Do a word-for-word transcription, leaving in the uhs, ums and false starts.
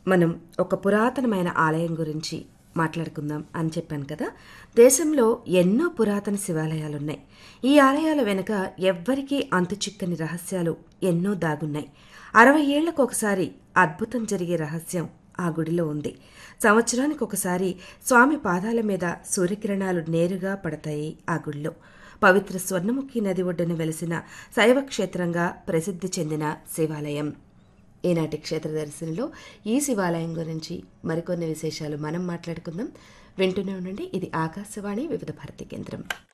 మనం ఒక పురాతనమైన ఆలయం గురించి మాట్లాడుకుందాం అని చెప్పాను కదా. దేశంలో ఎన్నో పురాతన శివాలయాలున్నాయి. ఈ ఆలయాల వెనుక ఎవ్వరికీ అంతుచిక్కని రహస్యాలు ఎన్నో దాగున్నాయి. అరవై ఏళ్లకు ఒకసారి అద్భుతం జరిగే రహస్యం ఆ గుడిలో ఉంది. సంవత్సరానికి ఒకసారి స్వామి పాదాల మీద సూర్యకిరణాలు నేరుగా పడతాయి ఆ గుడిలో. పవిత్ర స్వర్ణముఖి నది ఒడ్డున వెలిసిన శైవ క్షేత్రంగా ప్రసిద్ధి చెందిన శివాలయం. ఈనాటి క్షేత్ర దర్శనంలో ఈ శివాలయం గురించి మరికొన్ని విశేషాలు మనం మాట్లాడుకుందాం. వింటూనే ఉండండి. ఇది ఆకాశవాణి వివిధ భారతి కేంద్రం.